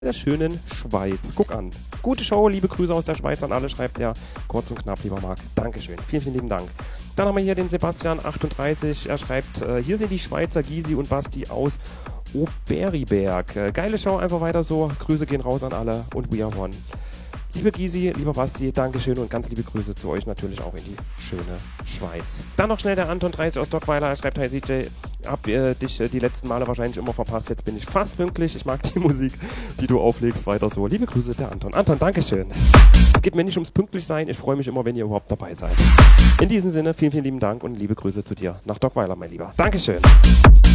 der schönen Schweiz. Guck an. Gute Show, liebe Grüße aus der Schweiz an alle, schreibt er kurz und knapp, lieber Marc. Dankeschön. Vielen, vielen lieben Dank. Dann haben wir hier den Sebastian38. Er schreibt, hier sind die Schweizer Gysi und Basti aus Oberriberg. Geile Show, einfach weiter so. Grüße gehen raus an alle und we are one. Liebe Gysi, lieber Basti, Dankeschön und ganz liebe Grüße zu euch natürlich auch in die schöne Schweiz. Dann noch schnell der Anton30 aus Dockweiler. Er schreibt, hi CJ, hab dich die letzten Male wahrscheinlich immer verpasst. Jetzt bin ich fast pünktlich. Ich mag die Musik, die du auflegst. Weiter so. Liebe Grüße, der Anton. Anton, Dankeschön. Es geht mir nicht ums Pünktlichsein. Ich freue mich immer, wenn ihr überhaupt dabei seid. In diesem Sinne, vielen, vielen lieben Dank und liebe Grüße zu dir nach Dockweiler, mein Lieber. Dankeschön.